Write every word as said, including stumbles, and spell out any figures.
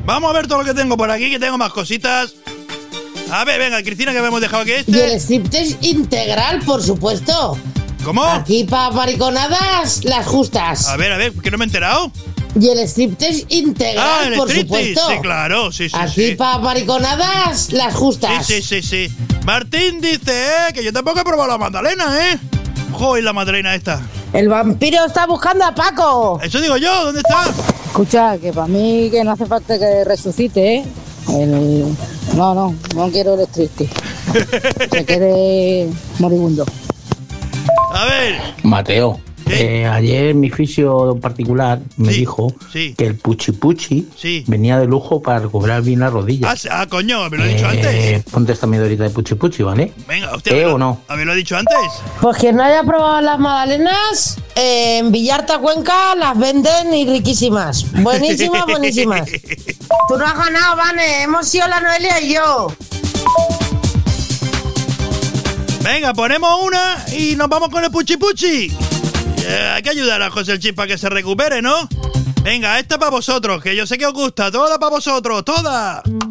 Vamos a ver todo lo que tengo por aquí, que tengo más cositas. A ver, venga, Cristina, que habíamos dejado aquí este. Y el striptease integral, por supuesto. ¿Cómo? Aquí para mariconadas, las justas. A ver, a ver, que no me he enterado. Y el striptease integral, Ah, el por striptease, supuesto. sí, claro, sí, sí, Aquí sí. para mariconadas, las justas. Sí, sí, sí, sí. Martín dice, eh, que yo tampoco he probado la magdalena, ¿eh? Joder, la magdalena esta. El vampiro está buscando a Paco. Eso digo yo, ¿dónde está? Escucha, que para mí que no hace falta que resucite, ¿eh? El... No, no, no quiero el triste. Que quede moribundo. A ver. Mateo, eh, ayer mi fisio particular me Sí, dijo sí. que el puchi puchi Sí. venía de lujo para recuperar bien las rodillas. Ah, sí, ah, coño, me lo he dicho Eh, antes. Ponte esta medorita de puchi puchi, ¿vale? Venga, usted, ¿Eh ¿haberlo- o no? ¿haberlo dicho antes? Pues quien no haya probado las magdalenas, eh, en Villarta, Cuenca, las venden y riquísimas. Buenísimas, buenísimas. Tú no has ganado, Vane. Hemos sido la Noelia y yo. Venga, ponemos una y nos vamos con el puchi puchi. Eh, hay que ayudar a José el Chip para que se recupere, ¿no? Venga, esta para vosotros, que yo sé que os gusta. Toda para vosotros, toda.